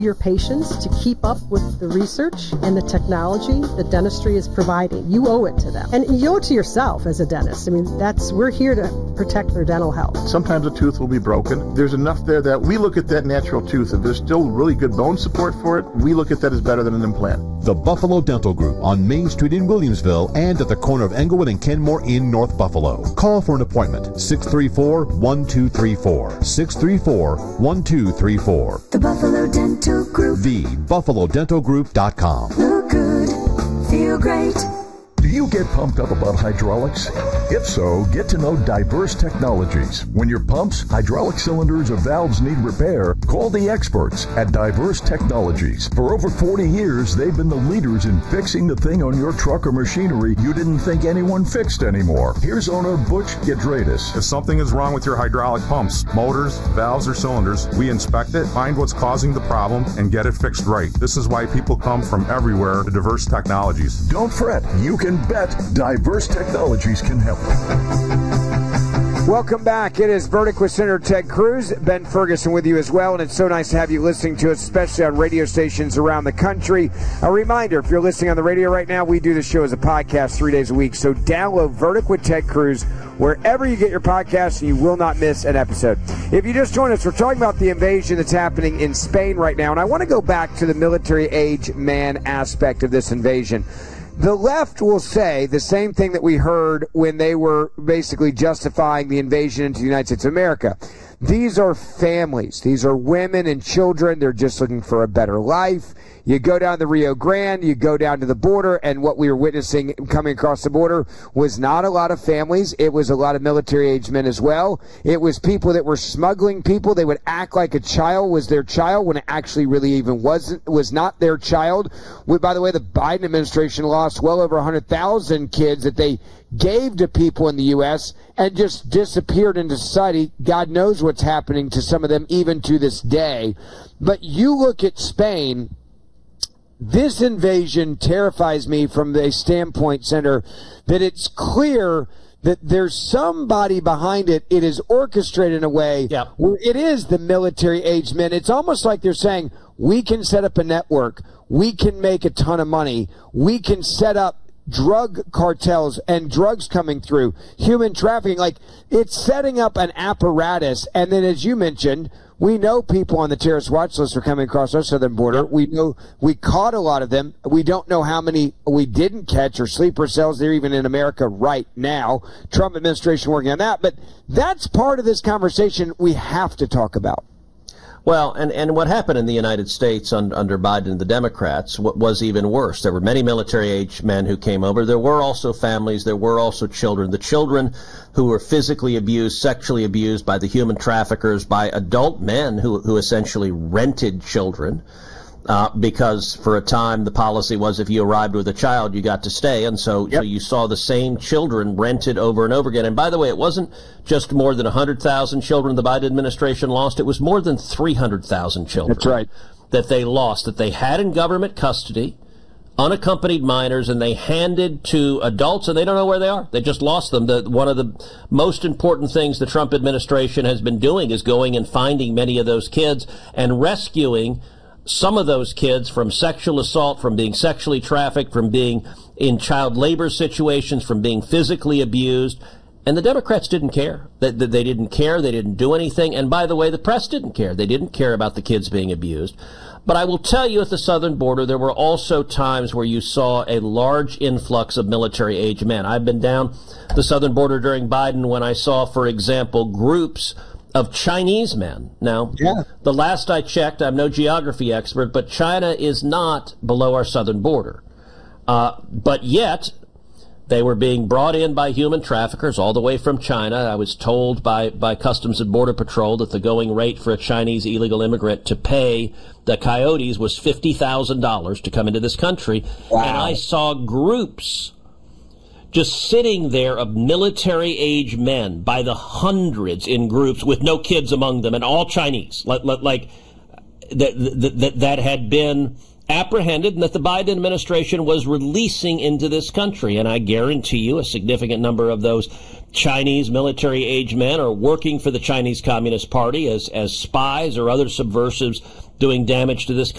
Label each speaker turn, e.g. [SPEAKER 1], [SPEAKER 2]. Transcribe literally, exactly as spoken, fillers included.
[SPEAKER 1] your patients to keep up with the research and the technology that dentistry is providing. You owe it to them. And you owe it to yourself as a dentist. I mean, that's we're here to protect their dental health.
[SPEAKER 2] Sometimes a tooth will be broken. There's enough there that we look at that natural tooth. If there's still really good bone support for it, we look at that as better than an implant.
[SPEAKER 3] The Buffalo Dental Group on Main Street in Williamsville and at the corner of Englewood and Kenmore in North Buffalo. Call for an appointment. six three four, one two three four. six three four, one two three four.
[SPEAKER 4] The Buffalo Dental Group.
[SPEAKER 3] The Buffalo Dental Group dot com.
[SPEAKER 4] Look good. Feel great.
[SPEAKER 5] Do you get pumped up about hydraulics? If so, get to know Diverse Technologies. When your pumps, hydraulic cylinders, or valves need repair, call the experts at Diverse Technologies. For over forty years, they've been the leaders in fixing the thing on your truck or machinery you didn't think anyone fixed anymore. Here's owner Butch Gidradis.
[SPEAKER 6] If something is wrong with your hydraulic pumps, motors, valves, or cylinders, we inspect it, find what's causing the problem, and get it fixed right. This is why people come from everywhere to Diverse Technologies.
[SPEAKER 5] Don't fret. You can bet Diverse Technologies can help.
[SPEAKER 7] Welcome back. It is Verdict with Senator Ted Cruz. Ben Ferguson with you as well, and it's so nice to have you listening to us, especially on radio stations around the country. A reminder, if you're listening on the radio right now, we do the show as a podcast three days a week, so download Verdict with Ted Cruz wherever you get your podcasts, and you will not miss an episode. If you just joined us, we're talking about the invasion that's happening in Spain right now, and I want to go back to the military-age man aspect of this invasion. The left will say the same thing that we heard when they were basically justifying the invasion into the United States of America. These are families. These are women and children. They're just looking for a better life. You go down the Rio Grande, you go down to the border, and what we were witnessing coming across the border was not a lot of families. It was a lot of military-aged men as well. It was people that were smuggling people. They would act like a child was their child when it actually really even wasn't, was not their child. We, by the way, the Biden administration lost well over one hundred thousand kids that they gave to people in the U S and just disappeared into society. God knows what's happening to some of them even to this day. But you look at Spain. This invasion terrifies me from the standpoint, Senator, that it's clear that there's somebody behind it. It is orchestrated in a way
[SPEAKER 8] yep.
[SPEAKER 7] where it is the military-aged men. It's almost like they're saying, we can set up a network. We can make a ton of money. We can set up drug cartels and drugs coming through, human trafficking. Like, it's setting up an apparatus. And then, as you mentioned, we know people on the terrorist watch list are coming across our southern border. We know we caught a lot of them. We don't know how many we didn't catch or sleeper cells. They're even in America right now. Trump administration working on that. But that's part of this conversation we have to talk about.
[SPEAKER 8] Well, and, and what happened in the United States under, under Biden and the Democrats was even worse. There were many military-age men who came over. There were also families. There were also children. The children who were physically abused, sexually abused by the human traffickers, by adult men who, who essentially rented children. Uh, because for a time the policy was if you arrived with a child, you got to stay. And so, yep. so you saw the same children rented over and over again. And by the way, it wasn't just more than one hundred thousand children the Biden administration lost. It was more than three hundred thousand children.
[SPEAKER 7] That's right.
[SPEAKER 8] That they lost, that they had in government custody, unaccompanied minors, and they handed to adults, and they don't know where they are. They just lost them. The, one of the most important things the Trump administration has been doing is going and finding many of those kids and rescuing some of those kids from sexual assault, from being sexually trafficked, from being in child labor situations, from being physically abused. And the Democrats didn't care. They, they didn't care. They didn't do anything. And by the way, the press didn't care. They didn't care about the kids being abused. But I will tell you, at the southern border, there were also times where you saw a large influx of military-age men. I've been down the southern border during Biden when I saw, for example, groups of Chinese men. Now,
[SPEAKER 7] yeah.
[SPEAKER 8] the last I checked, I'm no geography expert, but China is not below our southern border. Uh, but yet, they were being brought in by human traffickers all the way from China. I was told by, by Customs and Border Patrol that the going rate for a Chinese illegal immigrant to pay the coyotes was fifty thousand dollars to come into this country.
[SPEAKER 7] Wow.
[SPEAKER 8] And I saw groups just sitting there of military-age men by the hundreds in groups with no kids among them and all Chinese, like, like that, that, that had been apprehended and that the Biden administration was releasing into this country. And I guarantee you a significant number of those Chinese military-age men are working for the Chinese Communist Party as, as spies or other subversives doing damage to this country.